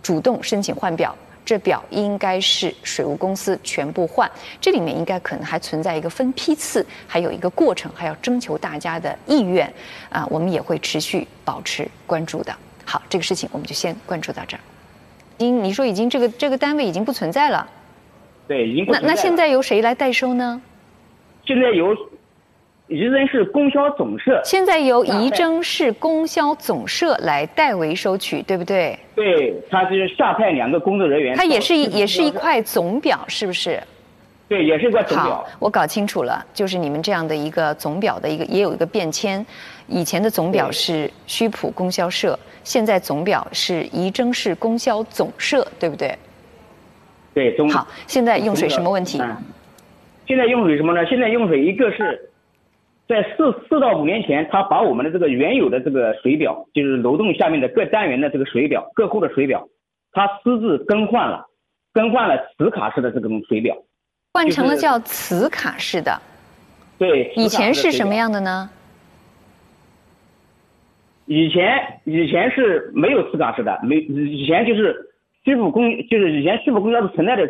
主动申请换表。这表应该是水务公司全部换，这里面应该可能还存在一个分批次，还有一个过程，还要征求大家的意愿我们也会持续保持关注的。好，这个事情我们就先关注到这儿。你说已经这个单位已经不存在了， 对，已经不存在了。 那现在由谁来代收呢？ 现在由仪征市供销总社。 现在由仪征市供销总社来代为收取，对不对？ 对，他是下派2个工作人员。 它也是一块总表，是不是？ 对，也是一块总表。 好，我搞清楚了，就是你们这样的一个总表的也有一个变迁。以前的总表是虚浦供销社，现在总表是仪征市供销总社，对不对？ 对， 好，现在用水什么问题？ 现在用水什么呢？现在用水一个是在4到5年前，他把我们的这个原有的这个水表，就是楼栋下面的各单元的这个水表，各户的水表，他私自更换了磁卡式的这种水表， 换成了叫磁卡式的。 对， 以前是什么样的呢？ 以前是没有磁卡式的，以前就是以前虚浦供销是存在的。